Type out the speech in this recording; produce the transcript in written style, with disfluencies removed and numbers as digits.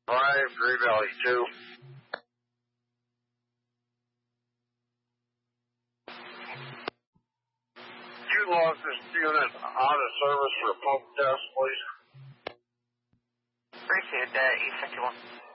5, Green Valley 2. You lost this unit out of service for a pump test, please. Appreciate that, E51.